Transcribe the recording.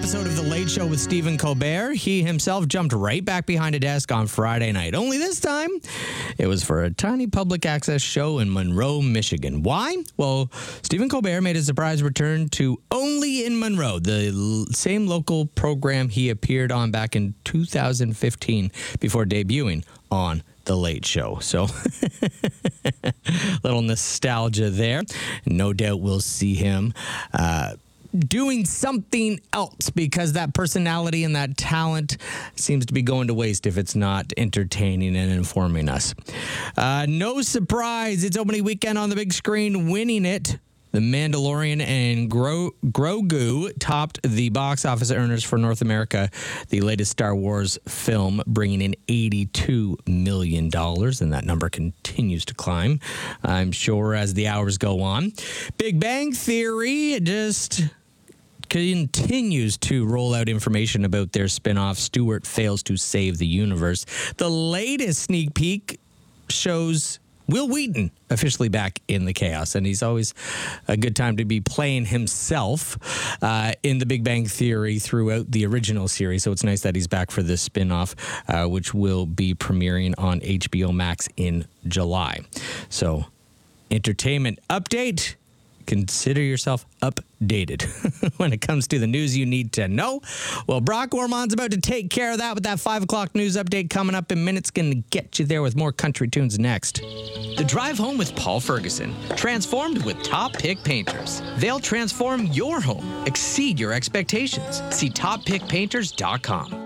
episode of The Late Show with Stephen Colbert. He himself jumped right back behind a desk on Friday night. Only this time, it was for a tiny public access show in Monroe, Michigan. Why? Well, Stephen Colbert made a surprise return to Only in Monroe, the same local program he appeared on back in 2015 before debuting on The Late Show. So, little nostalgia there. No doubt we'll see him doing something else because that personality and that talent seems to be going to waste if it's not entertaining and informing us. No surprise, it's opening weekend on the big screen. Winning it, The Mandalorian and Grogu topped the box office earners for North America, the latest Star Wars film, bringing in $82 million, and that number continues to climb, I'm sure, as the hours go on. Big Bang Theory just continues to roll out information about their spinoff, Stuart Fails to Save the Universe. The latest sneak peek shows Will Wheaton officially back in the chaos, and he's always a good time to be playing himself in The Big Bang Theory throughout the original series, so it's nice that he's back for this spin-off, which will be premiering on HBO Max in July. So, entertainment update. Consider yourself updated when it comes to the news you need to know. Well, Brock Ormond's about to take care of that with that 5 o'clock news update coming up in minutes. Going to get you there with more country tunes next. The Drive Home with Paul Ferguson. Transformed with Top Pick Painters. They'll transform your home, exceed your expectations. See toppickpainters.com.